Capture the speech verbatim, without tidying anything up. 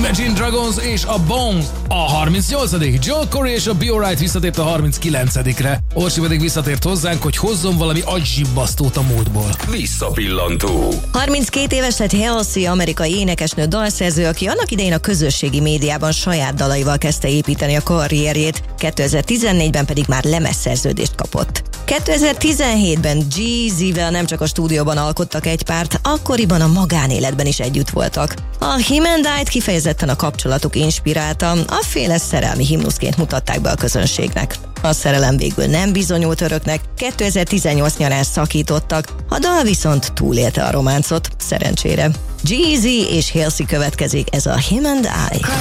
Imagine Dragons és a Bone a harmincnyolcadik Joel Corey és a Be Alright visszatért a harminckilencedikre Orsi pedig visszatért hozzánk, hogy hozzon valami agyszibbasztót a múltból. Visszapillantó. harminckét éves lett Halsey, amerikai énekesnő, dalszerző, aki annak idején a közösségi médiában saját dalaival kezdte építeni a karrierjét, kétezer-tizennégyben pedig már lemezszerződést kapott. kétezer-tizenhétben Jeezyvel nem csak a stúdióban alkottak egy párt, akkoriban a magánéletben is együtt voltak. A Him and I-t kifejezetten a kapcsolatuk inspirálta, a féle szerelmi himnuszként mutatták be a közönségnek. A szerelem végül nem bizonyult öröknek, kétezer-tizennyolc nyarán szakítottak, a dal viszont túlélte a románcot, szerencsére. Jeezy és Halsey következik, ez a Him and I.